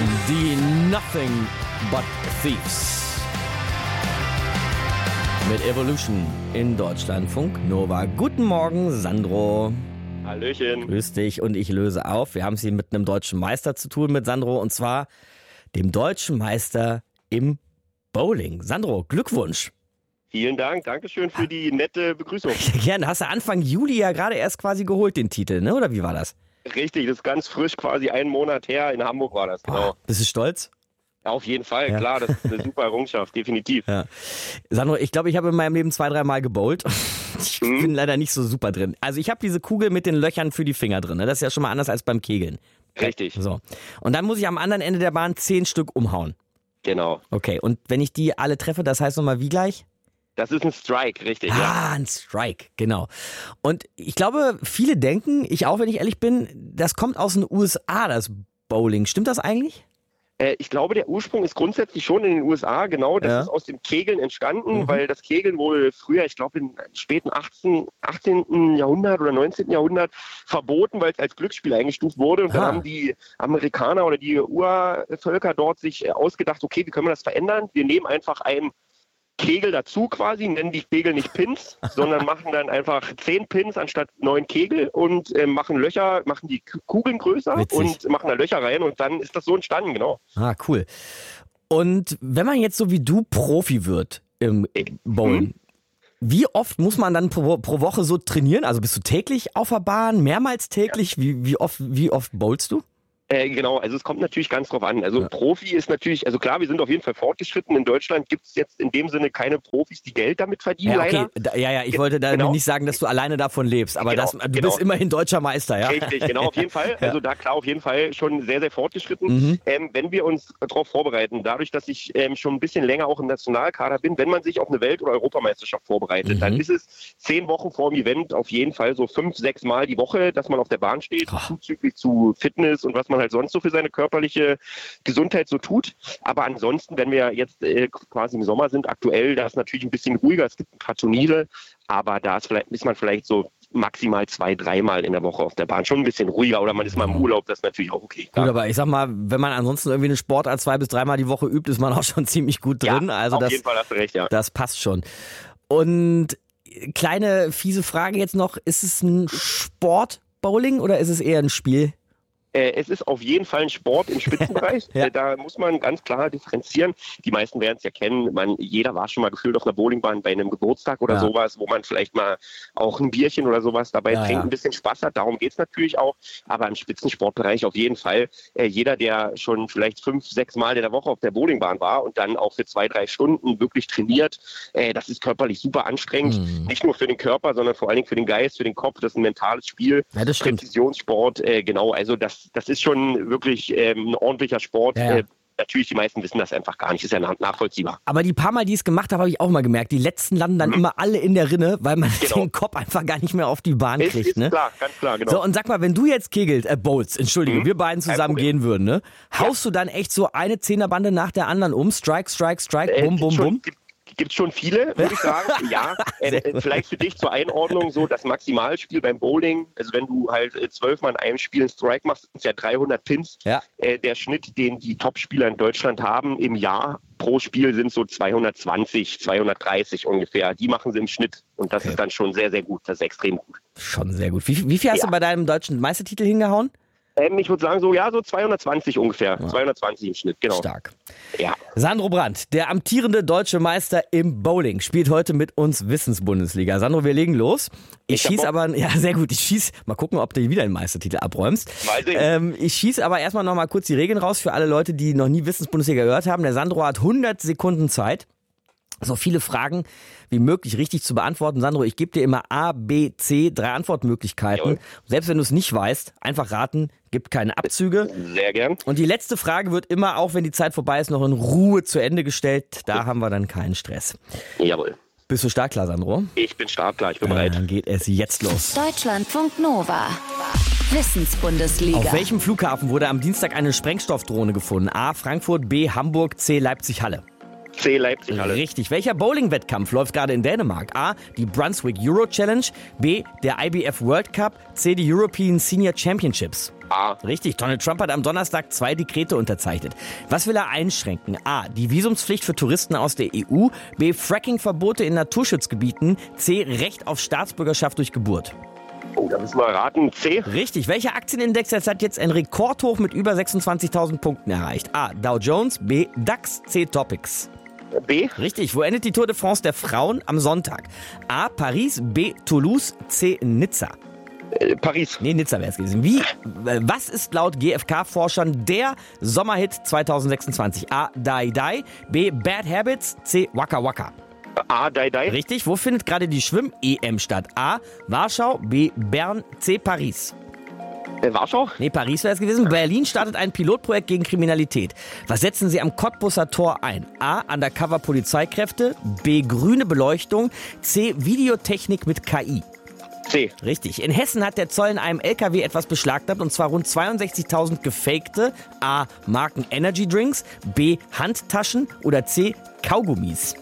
Die Nothing But Thieves. Mit Evolution in Deutschlandfunk Nova. Guten Morgen, Sandro. Hallöchen. Grüß dich und ich löse auf. Wir haben es hier mit einem deutschen Meister zu tun, mit Sandro, und zwar dem deutschen Meister im Bowling. Sandro, Glückwunsch. Vielen Dank, Dankeschön für die nette Begrüßung. Gerne, hast du Anfang Juli ja gerade erst quasi geholt, den Titel, ne? Oder wie war das? Richtig, das ist ganz frisch, quasi einen Monat her. In Hamburg war das, genau. Bist du stolz? Auf jeden Fall, Ja. klar, das ist eine super Errungenschaft, definitiv. Ja. Sandro, ich glaube, ich habe in meinem Leben 2-3 Mal gebowlt. Ich bin leider nicht so super drin. Also ich habe diese Kugel mit den Löchern für die Finger drin. Ne? Das ist ja schon mal anders als beim Kegeln. Richtig, So. Und dann muss ich am anderen Ende der Bahn 10 Stück umhauen. genau. Okay, und wenn ich die alle treffe, das heißt nochmal wie gleich? Das ist ein Strike, richtig, ja. Ah, ein Strike, genau. Und ich glaube, viele denken, ich auch, wenn ich ehrlich bin, das kommt aus den USA, das Bowling. Stimmt das eigentlich? Ich glaube, der Ursprung ist grundsätzlich schon in den USA, genau. Das Ja. ist aus dem Kegeln entstanden, weil das Kegeln wohl früher, ich glaube im späten 18. Jahrhundert oder 19. Jahrhundert verboten, weil es als Glücksspiel eingestuft wurde. Und dann Ah. haben die Amerikaner oder die Urvölker dort sich ausgedacht, okay, wie können wir das verändern? Wir nehmen einfach einen Kegel dazu quasi, nennen die Kegel nicht Pins, sondern machen dann einfach 10 Pins anstatt 9 Kegel und machen Löcher, machen die Kugeln größer Witzig. und machen da Löcher rein und dann ist das so entstanden, genau. Ah, cool. Und wenn man jetzt so wie du Profi wird im Bowlen, wie oft muss man dann pro Woche so trainieren? Also bist du täglich auf der Bahn, mehrmals täglich? Wie oft bowlst du? Genau, also es kommt natürlich ganz drauf an. Also Profi ist natürlich, also klar, wir sind auf jeden Fall fortgeschritten. In Deutschland gibt es jetzt in dem Sinne keine Profis, die Geld damit verdienen, Ja, okay. leider. Ich wollte damit Genau. nicht sagen, dass du alleine davon lebst, aber Genau, du bist immerhin deutscher Meister, ja? Richtig, genau, auf jeden Fall. Also da klar, auf jeden Fall schon sehr, sehr fortgeschritten. Mhm. Wenn wir uns darauf vorbereiten, dadurch, dass ich schon ein bisschen länger auch im Nationalkader bin, wenn man sich auf eine Welt- oder Europameisterschaft vorbereitet, dann ist es 10 Wochen vor dem Event auf jeden Fall so 5, 6 Mal die Woche, dass man auf der Bahn steht, zuzüglich zu Fitness und was man halt sonst so für seine körperliche Gesundheit so tut. Aber ansonsten, wenn wir jetzt quasi im Sommer sind, aktuell, da ist natürlich ein bisschen ruhiger. Es gibt ein paar Turniere, aber da ist man vielleicht so maximal 2, 3 Mal in der Woche auf der Bahn. Schon ein bisschen ruhiger oder man ist mal im Urlaub, das ist natürlich auch okay. Gut, aber ich sag mal, wenn man ansonsten irgendwie eine Sportart 2 bis 3 Mal die Woche übt, ist man auch schon ziemlich gut drin. Ja, Also auf jeden Fall hast du recht, ja. das passt schon. Und kleine fiese Frage jetzt noch, ist es ein Sport-Bowling oder ist es eher ein Spiel? Es ist auf jeden Fall ein Sport im Spitzenbereich. Ja. Da muss man ganz klar differenzieren. Die meisten werden es ja kennen. Jeder war schon mal gefühlt auf einer Bowlingbahn bei einem Geburtstag oder sowas, wo man vielleicht mal auch ein Bierchen oder sowas dabei trinkt, ein bisschen Spaß hat. Darum geht es natürlich auch. Aber im Spitzensportbereich auf jeden Fall. Jeder, der schon vielleicht 5, 6 Mal in der Woche auf der Bowlingbahn war und dann auch für 2, 3 Stunden wirklich trainiert, das ist körperlich super anstrengend. Nicht nur für den Körper, sondern vor allen Dingen für den Geist, für den Kopf. Das ist ein mentales Spiel. Ja, das stimmt. Präzisionssport, genau. Also das ist schon wirklich ein ordentlicher Sport. Ja. Natürlich, die meisten wissen das einfach gar nicht. Ist ja nachvollziehbar. Aber die paar Mal, die ich es gemacht habe, habe ich auch mal gemerkt, die letzten landen dann immer alle in der Rinne, weil man Genau. den Kopf einfach gar nicht mehr auf die Bahn kriegt. Ist Ne? klar, ganz klar, genau. So, und sag mal, wenn du jetzt bowlst, Entschuldigung, wir beiden zusammen Problem. gehen würden, ne? Haust du dann echt so eine Zehnerbande nach der anderen um? Strike, Strike, Strike, bum, bum, bum? Gibt schon viele, würde ich sagen. Ja, vielleicht für dich zur Einordnung so das Maximalspiel beim Bowling. Also wenn du halt 12 Mal in einem Spiel einen Strike machst, sind es ja 300 Pins. Ja. Der Schnitt, den die Top-Spieler in Deutschland haben im Jahr pro Spiel, sind so 220, 230 ungefähr. Die machen sie im Schnitt. Und das ist dann schon sehr, sehr gut. Das ist extrem gut. Schon sehr gut. Wie viel hast du bei deinem deutschen Meistertitel hingehauen? Ich würde sagen, so 220 ungefähr. 220 im Schnitt, genau. Stark. Ja. Sandro Brandt, der amtierende deutsche Meister im Bowling, spielt heute mit uns Wissensbundesliga. Sandro, wir legen los. Sehr gut, mal gucken, ob du wieder den Meistertitel abräumst. Mal sehen. Ich schieße aber erstmal noch mal kurz die Regeln raus für alle Leute, die noch nie Wissensbundesliga gehört haben. Der Sandro hat 100 Sekunden Zeit, so viele Fragen wie möglich richtig zu beantworten. Sandro, ich gebe dir immer A, B, C, 3 Antwortmöglichkeiten. Jawohl. Selbst wenn du es nicht weißt, einfach raten, gibt keine Abzüge. Sehr gern. Und die letzte Frage wird immer, auch wenn die Zeit vorbei ist, noch in Ruhe zu Ende gestellt. Da haben wir dann keinen Stress. Jawohl. Bist du startklar, Sandro? Ich bin startklar, ich bin bereit. Dann geht es jetzt los. Deutschlandfunk Nova. Wissensbundesliga. Auf welchem Flughafen wurde am Dienstag eine Sprengstoffdrohne gefunden? A. Frankfurt, B. Hamburg, C. Leipzig-Halle. C. Leipzig-Halle. Richtig. Welcher Bowling-Wettkampf läuft gerade in Dänemark? A. Die Brunswick Euro Challenge. B. Der IBF World Cup. C. Die European Senior Championships. A. Richtig. Donald Trump hat am Donnerstag 2 Dekrete unterzeichnet. Was will er einschränken? A. Die Visumspflicht für Touristen aus der EU. B. Fracking-Verbote in Naturschutzgebieten. C. Recht auf Staatsbürgerschaft durch Geburt. Oh, da müssen wir raten. C. Richtig. Welcher Aktienindex hat jetzt ein Rekordhoch mit über 26.000 Punkten erreicht? A. Dow Jones. B. DAX. C. Topics. B. Richtig. Wo endet die Tour de France der Frauen am Sonntag? A. Paris. B. Toulouse. C. Nizza. Paris. Nee, Nizza wäre es gewesen. Was ist laut GfK-Forschern der Sommerhit 2026? A. Die Die. B. Bad Habits. C. Waka Waka. A. Die Die. Richtig. Wo findet gerade die Schwimm-EM statt? A. Warschau. B. Bern. C. Paris. Warschau? Nee, Paris wäre es gewesen. Berlin startet ein Pilotprojekt gegen Kriminalität. Was setzen sie am Cottbusser Tor ein? A. Undercover-Polizeikräfte. B. Grüne Beleuchtung. C. Videotechnik mit KI. C. Richtig. In Hessen hat der Zoll in einem LKW etwas beschlagnahmt, und zwar rund 62.000 gefakte A. Marken Energy Drinks, B. Handtaschen oder C. Kaugummis.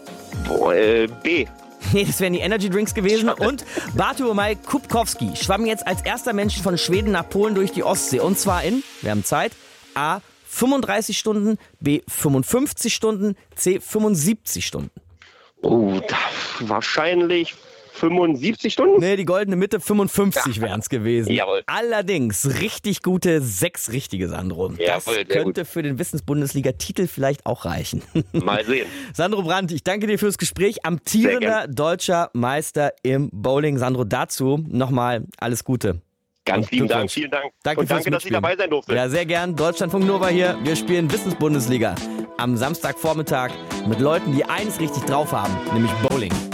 B. Nee, das wären die Energy Drinks gewesen. Und Bartłomiej Kubkowski schwamm jetzt als erster Mensch von Schweden nach Polen durch die Ostsee. Und zwar in, wir haben Zeit, A. 35 Stunden, B. 55 Stunden, C. 75 Stunden. Oh, wahrscheinlich 75 Stunden? Nee, die goldene Mitte, 55 wären es gewesen. Jawohl. Allerdings richtig gute 6 richtige, Sandro. Das Jawohl, sehr könnte gut. für den Wissensbundesliga-Titel vielleicht auch reichen. Mal sehen. Sandro Brandt, ich danke dir fürs Gespräch. Amtierender deutscher Meister im Bowling. Sandro, dazu nochmal alles Gute. Ganz lieben Dank, vielen Dank. Und danke, dass ich dabei sein durfte. Ja, sehr gern. Deutschlandfunk Nova hier. Wir spielen Wissensbundesliga am Samstagvormittag mit Leuten, die eins richtig drauf haben, nämlich Bowling.